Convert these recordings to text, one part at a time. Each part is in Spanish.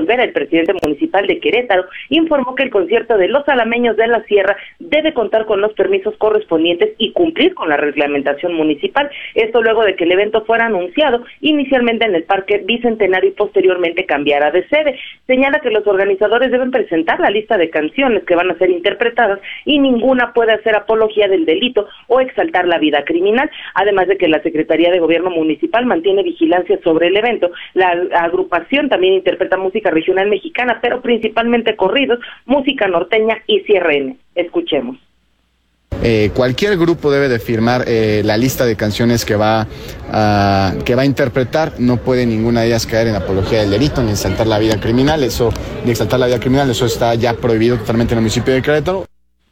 Olvera, el presidente municipal de Querétaro, informó que el concierto de los alameños de la Sierra debe contar con los permisos correspondientes y cumplir con la reglamentación municipal. Esto luego de que el evento fuera anunciado inicialmente en el Parque Bicentenario y posteriormente cambiara de sede. Señala que los organizadores deben presentar la lista de canciones que van a ser interpretadas y ninguna puede hacer apología del delito o exaltar la vida criminal, además de que la Secretaría de Gobierno Municipal mantiene vigilancia sobre el evento. La agrupación también interpreta música regional mexicana, pero principalmente corridos, música norteña y cierre. Escuchemos. Cualquier grupo debe de firmar la lista de canciones que va a interpretar. No puede ninguna de ellas caer en apología del delito ni exaltar la vida criminal. Eso está ya prohibido totalmente en el municipio de Querétaro.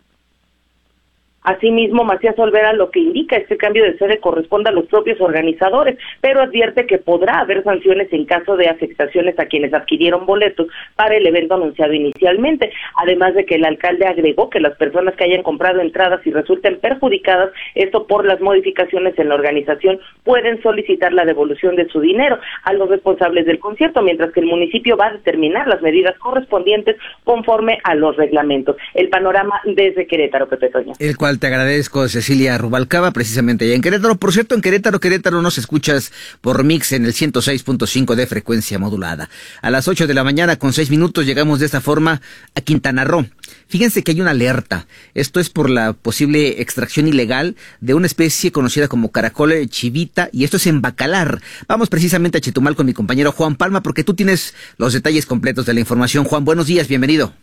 Asimismo, Macías Olvera lo que indica es que el cambio de sede corresponde a los propios organizadores, pero advierte que podrá haber sanciones en caso de afectaciones a quienes adquirieron boletos para el evento anunciado inicialmente, además de que el alcalde agregó que las personas que hayan comprado entradas y resulten perjudicadas, esto por las modificaciones en la organización, pueden solicitar la devolución de su dinero a los responsables del concierto, mientras que el municipio va a determinar las medidas correspondientes conforme a los reglamentos. El panorama desde Querétaro, Pepe Toño. El cual te agradezco, Cecilia Rubalcaba, precisamente allá en Querétaro. Por cierto, en Querétaro nos escuchas por Mix en el 106.5 de frecuencia modulada. A las 8 de la mañana con 6 minutos llegamos de esta forma a Quintana Roo. Fíjense que hay una alerta. Esto es por la posible extracción ilegal de una especie conocida como caracol chivita, y esto es en Bacalar. Vamos precisamente a Chetumal con mi compañero Juan Palma, porque tú tienes los detalles completos de la información. Juan, buenos días, bienvenido.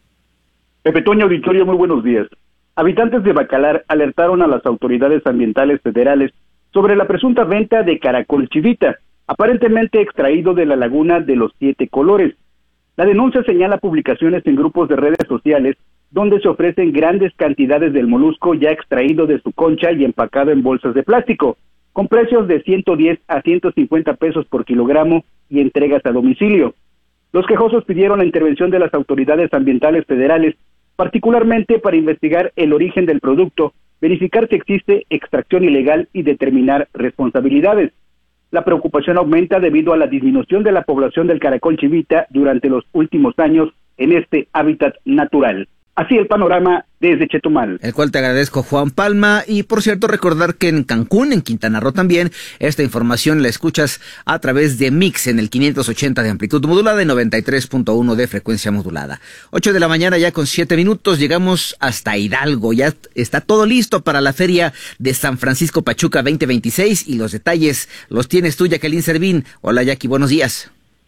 Pepe Toño, auditorio, muy buenos días. Habitantes de Bacalar alertaron a las autoridades ambientales federales sobre la presunta venta de caracol chivita, aparentemente extraído de la laguna de los 7 colores. La denuncia señala publicaciones en grupos de redes sociales donde se ofrecen grandes cantidades del molusco ya extraído de su concha y empacado en bolsas de plástico, con precios de 110 a 150 pesos por kilogramo y entregas a domicilio. Los quejosos pidieron la intervención de las autoridades ambientales federales, particularmente para investigar el origen del producto, verificar si existe extracción ilegal y determinar responsabilidades. La preocupación aumenta debido a la disminución de la población del caracol chivita durante los últimos años en este hábitat natural. Así el panorama desde Chetumal. El cual te agradezco, Juan Palma. Y por cierto, recordar que en Cancún, en Quintana Roo también, esta información la escuchas a través de Mix en el 580 de amplitud modulada y 93.1 de frecuencia modulada. 8 de la mañana ya con 7 minutos, llegamos hasta Hidalgo. Ya está todo listo para la Feria de San Francisco Pachuca 2026 y los detalles los tienes tú, Jacqueline Servín. Hola, Jackie, buenos días.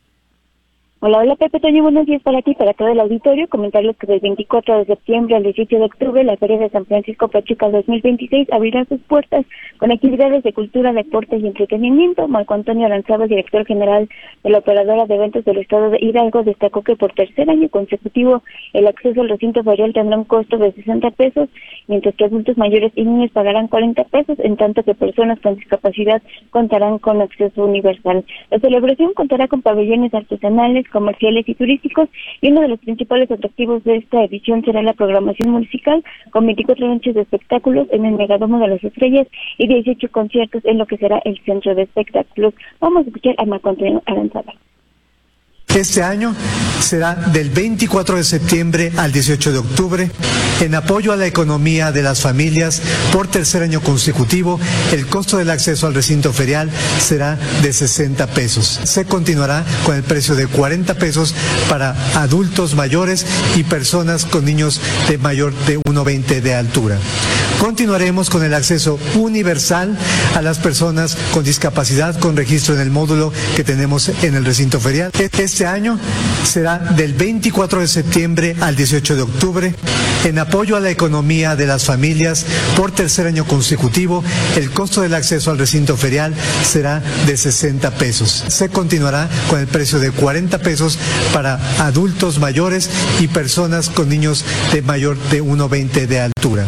Hola Pepe Toño, buenos días para ti y para todo el auditorio. Comentarles que del 24 de septiembre al 18 de octubre la Feria de San Francisco Pachuca 2026 abrirá sus puertas con actividades de cultura, deportes y entretenimiento. Marco Antonio Aranzabal, director general de la operadora de eventos del estado de Hidalgo, destacó que por tercer año consecutivo el acceso al recinto ferial tendrá un costo de 60 pesos, mientras que adultos mayores y niños pagarán 40 pesos, en tanto que personas con discapacidad contarán con acceso universal. La celebración contará con pabellones artesanales, comerciales y turísticos, y uno de los principales atractivos de esta edición será la programación musical, con 24 noches de espectáculos en el Megadomo de las Estrellas y 18 conciertos en lo que será el centro de espectáculos. Vamos a escuchar a Marco Antonio Aranzabal. Este año será del 24 de septiembre al 18 de octubre. En apoyo a la economía de las familias, por tercer año consecutivo, el costo del acceso al recinto ferial será de 60 pesos. Se continuará con el precio de 40 pesos para adultos mayores y personas con niños de mayor de 1,20 de altura. Continuaremos con el acceso universal a las personas con discapacidad con registro en el módulo que tenemos en el recinto ferial. Este año será del 24 de septiembre al 18 de octubre. En apoyo a la economía de las familias, por tercer año consecutivo, el costo del acceso al recinto ferial será de 60 pesos. Se continuará con el precio de 40 pesos para adultos mayores y personas con niños de mayor de 1,20 de altura.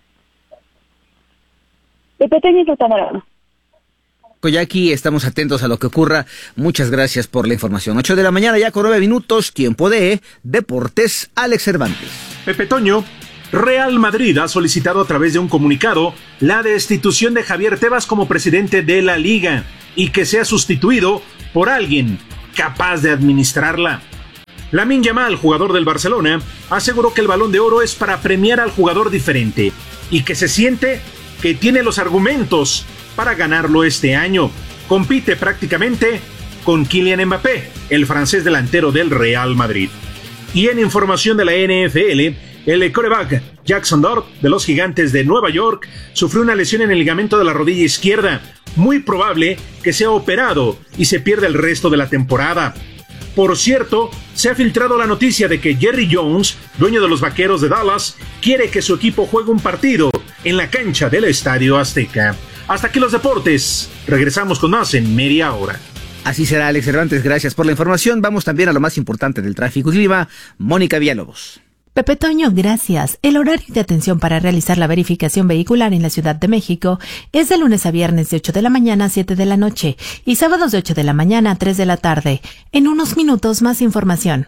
Jackie, estamos atentos a lo que ocurra. Muchas gracias por la información. 8 de la mañana ya con 9 minutos, tiempo de Deportes, Alex Cervantes. Pepe Toño, Real Madrid ha solicitado a través de un comunicado la destitución de Javier Tebas como presidente de la Liga y que sea sustituido por alguien capaz de administrarla. Lamine Yamal, jugador del Barcelona, aseguró que el Balón de Oro es para premiar al jugador diferente y que se siente que tiene los argumentos para ganarlo este año. Compite prácticamente con Kylian Mbappé, el francés delantero del Real Madrid. Y en información de la NFL, el quarterback Jackson Dart de los Gigantes de Nueva York sufrió una lesión en el ligamento de la rodilla izquierda. Muy probable que sea operado y se pierda el resto de la temporada. Por cierto, se ha filtrado la noticia de que Jerry Jones, dueño de los Vaqueros de Dallas, quiere que su equipo juegue un partido en la cancha del Estadio Azteca. Hasta aquí los deportes. Regresamos con más en media hora. Así será, Alex Cervantes, gracias por la información. Vamos también a lo más importante del tráfico y clima. Mónica Villalobos. Pepe Toño, gracias. El horario de atención para realizar la verificación vehicular en la Ciudad de México es de lunes a viernes de 8 de la mañana a 7 de la noche y sábados de 8 de la mañana a 3 de la tarde. En unos minutos más información.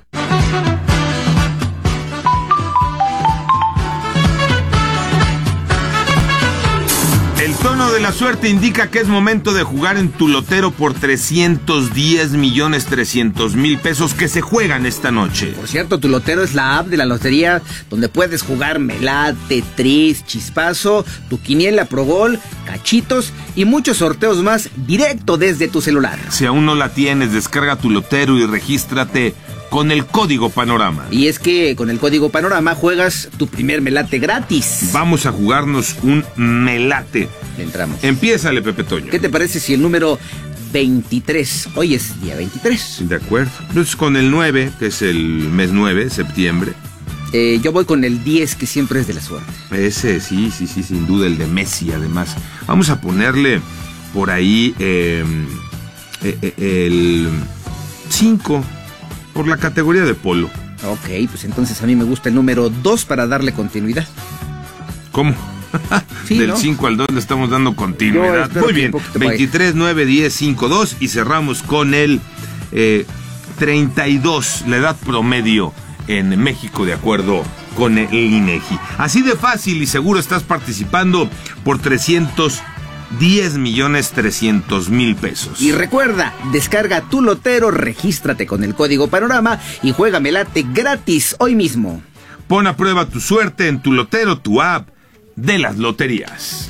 El tono de la suerte indica que es momento de jugar en tu lotero por 310,300,000 pesos que se juegan esta noche. Por cierto, tu lotero es la app de la lotería donde puedes jugar Melate, Tris, Chispazo, tu quiniela Pro Gol, cachitos y muchos sorteos más directo desde tu celular. Si aún no la tienes, descarga tu lotero y regístrate con el código Panorama. Y es que con el código Panorama juegas tu primer melate gratis. Vamos a jugarnos un melate. Entramos. Empiézale, Pepe Toño. ¿Qué te parece si el número 23, hoy es día 23? De acuerdo. Entonces con el 9, que es el mes 9, septiembre. Yo voy con el 10, que siempre es de la suerte. Ese, sí, sin duda, el de Messi, además. Vamos a ponerle por ahí el 5, por la categoría de polo. Ok, pues entonces a mí me gusta el número 2 para darle continuidad. ¿Cómo? Sí, del ¿no? 5 al 2 le estamos dando continuidad. Muy bien, 23, 9, 10, 5, 2 y cerramos con el 32, la edad promedio en México de acuerdo con el INEGI. Así de fácil y seguro estás participando por 310,300,000 pesos. Y recuerda, descarga tu lotero, regístrate con el código Panorama y juega Melate gratis hoy mismo. Pon a prueba tu suerte en tu lotero, tu app de las loterías.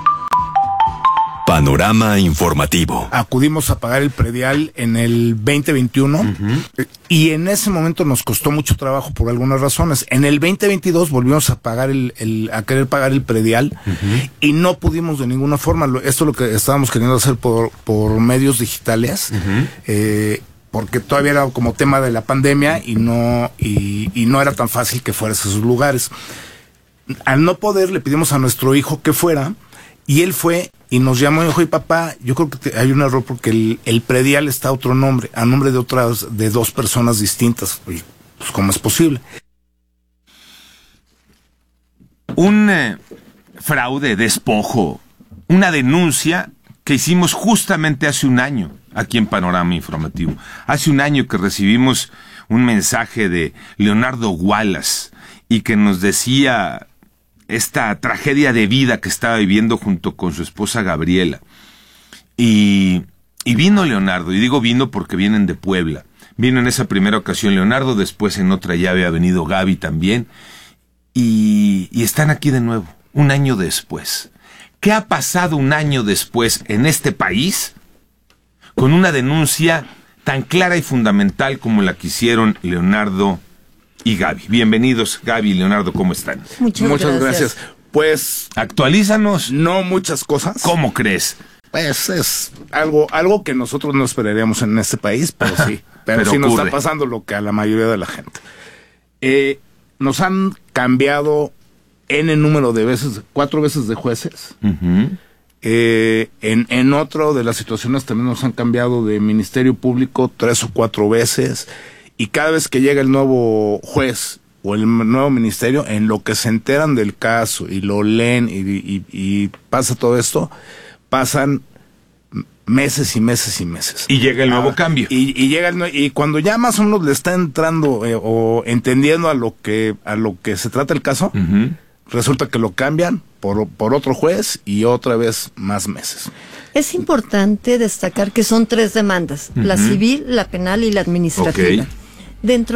Panorama informativo. Acudimos a pagar el predial en el 2021 y en ese momento nos costó mucho trabajo por algunas razones. En el 2022 volvimos a pagar a querer pagar el predial y no pudimos de ninguna forma. Esto es lo que estábamos queriendo hacer por medios digitales. Porque todavía era como tema de la pandemia y no era tan fácil que fueras a esos lugares. Al no poder, le pedimos a nuestro hijo que fuera, y él fue y nos llamó y dijo: "Oye, papá, yo creo que hay un error porque el predial está a otro nombre, a nombre de dos personas distintas." Oye, pues ¿cómo es posible? Un fraude, despojo, una denuncia que hicimos justamente hace un año aquí en Panorama Informativo. Hace un año que recibimos un mensaje de Leonardo Wallace y que nos decía esta tragedia de vida que estaba viviendo junto con su esposa Gabriela. Y vino Leonardo, y digo vino porque vienen de Puebla. Vino en esa primera ocasión Leonardo, después en otra ya había venido Gaby también. Y están aquí de nuevo, un año después. ¿Qué ha pasado un año después en este país con una denuncia tan clara y fundamental como la que hicieron Leonardo y Gaby? Bienvenidos, Gaby y Leonardo, ¿cómo están? Muchas gracias. Pues, actualízanos. No muchas cosas. ¿Cómo crees? Pues es algo que nosotros no esperaríamos en este país, pero sí. Pero sí nos está pasando lo que a la mayoría de la gente. Nos han cambiado N número de veces, 4 veces de jueces. En otro de las situaciones también nos han cambiado de Ministerio Público 3 o 4 veces. Y cada vez que llega el nuevo juez o el nuevo ministerio, en lo que se enteran del caso y lo leen y pasa todo esto, pasan meses y meses y meses. Y llega el nuevo cambio. Y cuando ya más o menos le está entrando o entendiendo a lo que se trata el caso, resulta que lo cambian por otro juez y otra vez más meses. Es importante destacar que son 3 demandas, la civil, la penal y la administrativa. Okay. Dentro